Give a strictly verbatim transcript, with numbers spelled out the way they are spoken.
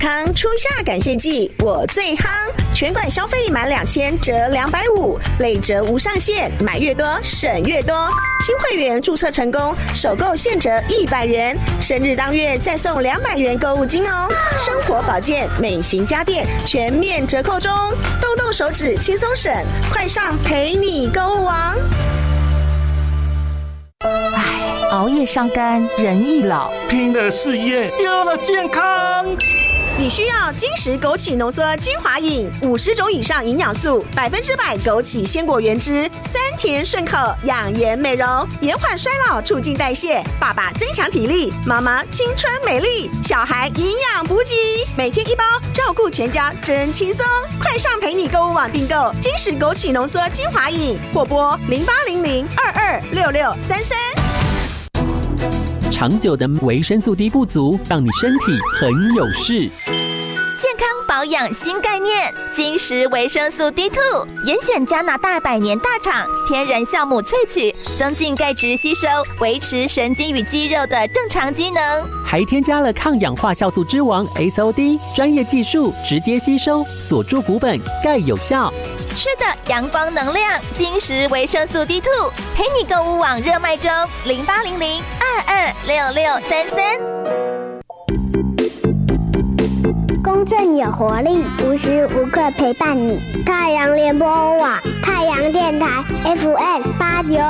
康初夏感谢季，我最夯！全馆消费满两千折两百五，累折无上限，买越多省越多。新会员注册成功，首购现折一百元，生日当月再送两百元购物金哦。生活保健、美型家电全面折扣中，动动手指轻松省，快上陪你购物王！ 唉，熬夜伤肝，人易老， 拼了事业，丢了健康。 你需要金石枸杞浓缩精华饮，五十种以上营养素，百分之百枸杞鲜果原汁，酸甜顺口，养颜美容，延缓衰老，促进代谢。爸爸增强体力，妈妈青春美丽，小孩营养补给，每天一包，照顾全家真轻松。快上陪你购物网订购金石枸杞浓缩精华饮，或拨零八零零二二六六三三。 长久的维生素 D 不足，让你身体很有事。 健康保养新概念，金石维生素 D 二 严选加拿大百年大厂天然酵母萃取，增进钙质吸收，维持神经与肌肉的正常机能， 还添加了抗氧化酵素之王 S O D， 专业技术直接吸收，锁住骨本，钙有效。 吃的阳光能量，金石维生素 D 二 陪你购物网热卖中，零八零零二二六六三三。 公正有活力，无时无刻陪伴你。太阳联播网，太阳电台 F M 八九